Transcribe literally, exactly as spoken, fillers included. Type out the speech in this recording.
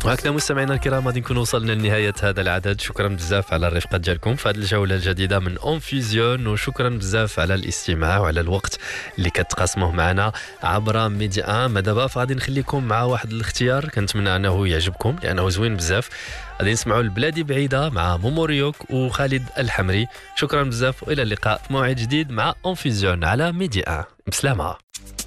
وهكذا مستمعينا الكرام غادي نكون وصلنا لنهاية هذا العدد. شكرا بزاف على الرفقة ديالكم في هذه الجولة الجديدة من اونفيزيون، وشكرا بزاف على الاستماع وعلى الوقت اللي كتقاسموه معنا عبر ميديا ان. دابا فغادي نخليكم مع واحد الاختيار كنتمنى انه يعجبكم لانه زوين بزاف. غادي نسمعوا البلادي بعيدة مع موموريوك وخالد الحمري. شكرا بزاف والى اللقاء في موعد جديد مع اونفيزيون على ميديا ان. بسلامة.